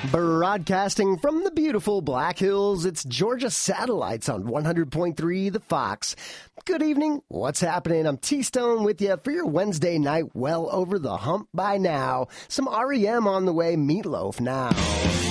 Broadcasting from the beautiful Black Hills, it's Georgia Satellites on 100.3 The Fox. Good evening. What's happening? I'm T-Stone with you for your Wednesday night well over the hump by now. Some REM on the way, Meatloaf now.